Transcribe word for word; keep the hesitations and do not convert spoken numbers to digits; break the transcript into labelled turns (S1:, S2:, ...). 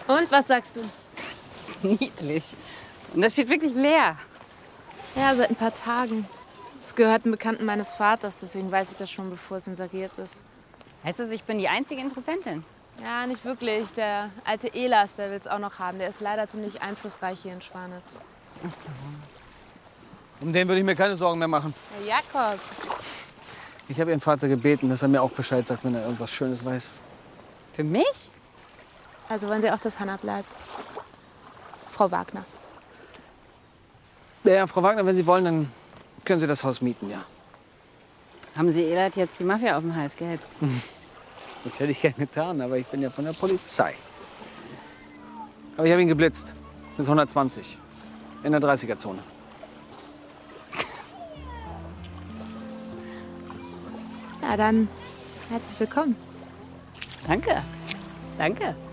S1: Und, was sagst du?
S2: Das ist niedlich. Und das steht wirklich leer.
S1: Ja, seit ein paar Tagen. Es gehört einem Bekannten meines Vaters, deswegen weiß ich das schon, bevor es inseriert ist.
S2: Heißt das, ich bin die einzige Interessentin?
S1: Ja, nicht wirklich. Der alte Elas, der will es auch noch haben. Der ist leider ziemlich einflussreich hier in Schwanitz.
S2: Ach so.
S3: Um den würde ich mir keine Sorgen mehr machen.
S1: Herr Jakobs.
S3: Ich habe Ihren Vater gebeten, dass er mir auch Bescheid sagt, wenn er irgendwas Schönes weiß.
S2: Für mich?
S1: Also wollen Sie auch, dass Hanna bleibt? Frau Wagner.
S3: Ja, ja, Frau Wagner, wenn Sie wollen, dann können Sie das Haus mieten, ja.
S2: Haben Sie Elat jetzt die Mafia auf den Hals gehetzt?
S3: Das hätte ich gern getan, aber ich bin ja von der Polizei. Aber ich habe ihn geblitzt. Mit hundertzwanzig. In der dreißiger-Zone.
S1: Ja, dann herzlich willkommen.
S2: Danke. Danke.